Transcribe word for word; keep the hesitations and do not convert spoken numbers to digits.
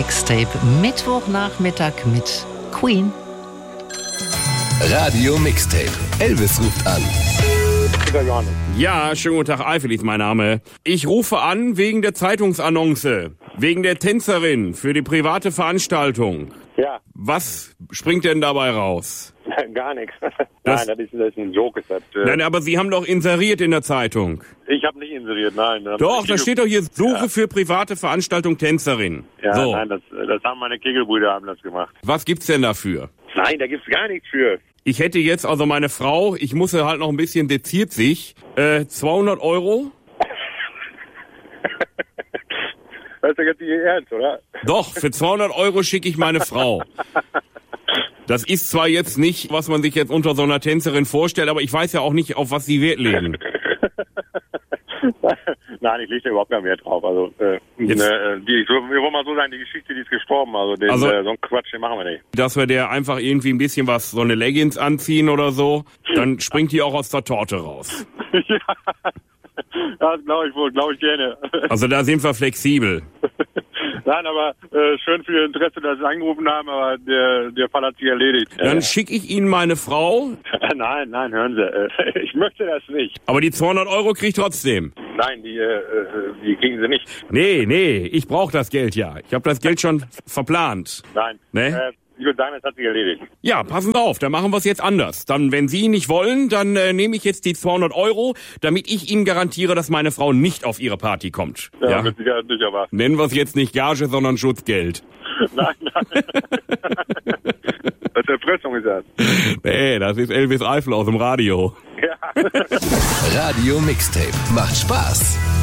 Mixtape. Mittwochnachmittag mit Queen. Radio Mixtape. Elvis ruft an. Ja, schönen guten Tag, Eifel ist mein Name. Ich rufe an wegen der Zeitungsannonce, wegen der Tänzerin für die private Veranstaltung. Ja. Was springt denn dabei raus? Gar nichts. Das- Nein, das ist, das ist ein Joke. Ist das, äh, Nein, aber Sie haben doch inseriert in der Zeitung. ich habe nicht inseriert, nein. Das Doch, haben da meine steht doch hier, Suche für private Veranstaltung Tänzerin. Ja, So, nein, das, das haben meine Kegelbrüder haben das gemacht. was gibt's denn dafür? Nein, da gibt's gar nichts für. Ich hätte jetzt, also meine Frau, ich muss ja halt noch ein bisschen, seziert sich, äh, zweihundert Euro. Das ist ja jetzt nicht Ihr Ernst, oder? Doch, für zweihundert Euro schicke ich meine Frau. Das ist zwar jetzt nicht, was man sich jetzt unter so einer Tänzerin vorstellt, aber ich weiß ja auch nicht, auf was sie Wert legen. Nein, ich lege da überhaupt keinen Wert drauf. Also, äh, Jetzt- ne, die, ich will, wir wollen mal so sagen, die Geschichte, die ist gestorben. Also, den, Also- äh, so einen Quatsch, den machen wir nicht. Dass wir der einfach irgendwie ein bisschen was, so eine Leggings anziehen oder so, dann springt die auch aus der Torte raus. Ja, das glaube ich wohl, glaube ich gerne. Also da sind wir flexibel. Nein, aber äh, schön für Ihr Interesse, dass Sie angerufen haben, aber der, der Fall hat sich erledigt. Dann Äh, schicke ich Ihnen meine Frau, nein, nein, hören Sie. Äh, ich möchte das nicht. aber die zweihundert Euro kriegt trotzdem. Nein, die, äh, die kriegen Sie nicht. Nee, nee, ich brauche das Geld ja. Ich habe das Geld schon verplant. Nein. Ne? Äh, ich würde sagen, das hat sich erledigt. Ja, passen Sie auf, dann machen wir es jetzt anders. Dann, wenn Sie nicht wollen, dann äh, nehme ich jetzt die zweihundert Euro, damit ich Ihnen garantiere, dass meine Frau nicht auf Ihre Party kommt. Ja, Ja? mit Sicherheit nicht, aber. Nennen wir es jetzt nicht Gage, sondern Schutzgeld. Nein, nein. Was für Erpressung ist das? Nee, das ist Elvis Eifel aus dem Radio. Ja. Radio Mixtape. Macht Spaß.